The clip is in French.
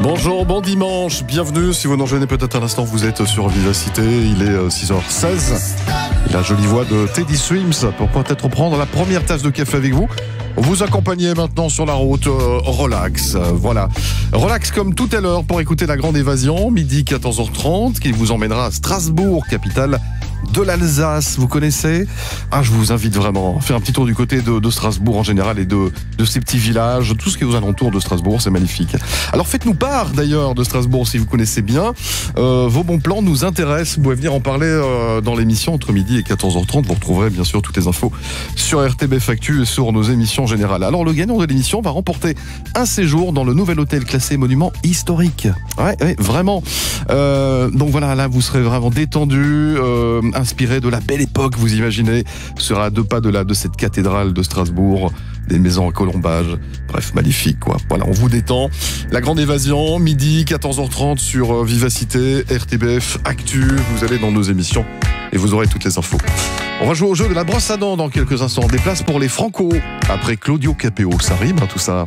Bonjour, bon dimanche, bienvenue. Si vous nous rejoignez peut-être à l'instant, vous êtes sur Vivacité, il est 6h16. La jolie voix de Teddy Swims pour peut-être prendre la première tasse de café avec vous. Vous accompagnez maintenant sur la route, relax, voilà. Relax comme tout à l'heure pour écouter La Grande Évasion, midi 14h30, qui vous emmènera à Strasbourg, capitale de l'Alsace, vous connaissez ? Je vous invite vraiment à faire un petit tour du côté de Strasbourg en général et de ces petits villages, tout ce qui est aux alentours de Strasbourg, c'est magnifique. Alors faites-nous part d'ailleurs de Strasbourg si vous connaissez bien. Vos bons plans nous intéressent, vous pouvez venir en parler dans l'émission entre midi et 14h30. Vous retrouverez bien sûr toutes les infos sur RTBF Actu et sur nos émissions générales. Alors le gagnant de l'émission va remporter un séjour dans le nouvel hôtel classé monument historique. Ouais, vraiment. Donc voilà, là vous serez vraiment détendu, inspiré de la belle époque, vous imaginez, sera à 2 pas de cette cathédrale de Strasbourg, des maisons à colombages, bref, magnifique quoi. Voilà, on vous détend. La Grande Évasion, midi 14h30 sur Vivacité, RTBF Actu, vous allez dans nos émissions et vous aurez toutes les infos. On va jouer au jeu de la brosse à dents dans quelques instants. Des places pour les Franco après Claudio Capéo, ça rime tout ça.